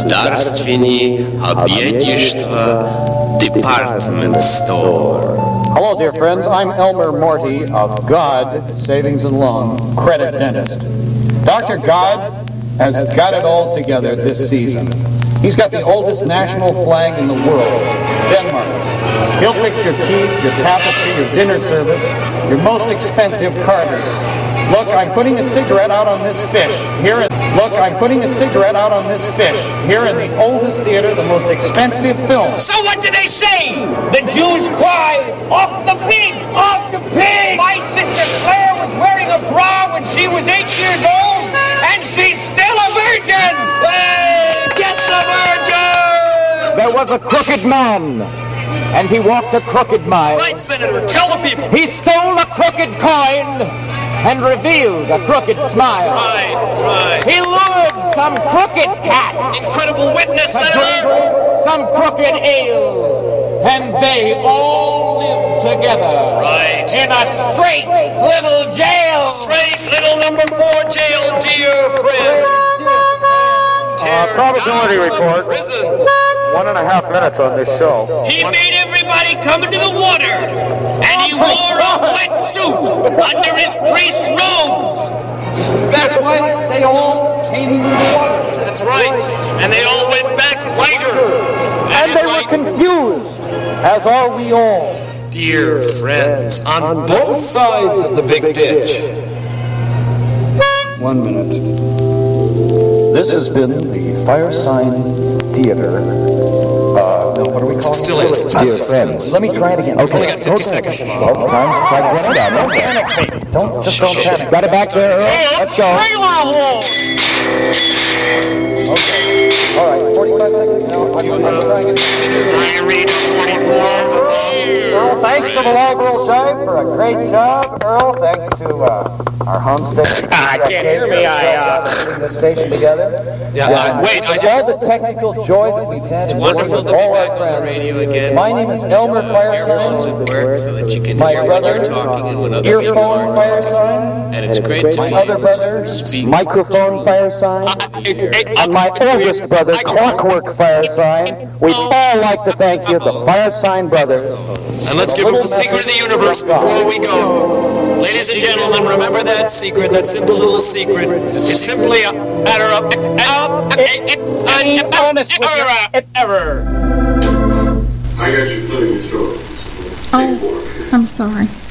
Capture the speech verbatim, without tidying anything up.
Государственные объединства Department Store. Hello, dear friends. I'm Elmer Morty of God Savings and Loan, Credit Dentist. Doctor God has got it all together this season. He's got the oldest national flag in the world, Denmark. He'll fix your teeth, your tapestry, your dinner service, your most expensive carters. Look, I'm putting a cigarette out on this fish. Here in, look, I'm putting a cigarette out on this fish. Here in the oldest theater, the most expensive film. So what do they say? The Jews cry, off the pig, off the pig! My sister Claire was wearing a bra when she was eight years old, and she's still a virgin! Hey, get the virgin! There was a crooked man, and he walked a crooked mile. Right, Senator, tell the people! He stole a crooked coin and revealed a crooked smile. Right, right. He lured some crooked cats. Incredible witness, Some Senator! drank some crooked ale, and they all lived together. Right. In a straight little jail. Straight little number four jail, dear friends. Uh, probability report. Prison. One and a half minutes on this show. He made everybody come into the water, and he wore a wetsuit under his priest's robes. That's why they all came into the water. That's right. And they all went back lighter. And they were confused, as are we all. Dear friends, on both sides of the big ditch. One minute. This has been the Firesign Theater. Uh, no, what are we calling Still it? is. Still is. Still is. Let me try it again. We've only got fifty seconds. Well, time's try to run it out. Don't panic. Don't, just don't panic. Got it back there, Earl? Let's go. Okay. All right, forty-five seconds now. I'm trying it. I read forty-four. Earl, thanks to the Loggerel Jive for a great job. Earl, thanks to uh, our home station. Ah, can't hear me, I, uh... putting this station together. Yeah, uh, wait, I With just... all the technical joy that we've had in working wonderful with to be all back our on the friends. radio again. My name is Elmer Earphones at Firesign. work so that you can My hear when brother, you're talking and when other people Earphone are Firesign. And it's great to My be other able to brothers, speak. Microphone Firesign. And my oldest brother, Clockwork Firesign. We'd all like to thank you, the Firesign brothers. And let's give them the secret of the universe before we go. Ladies and gentlemen, remember that secret, that simple little secret. It's simply a matter of error. I got you putting your story. Oh, I'm sorry.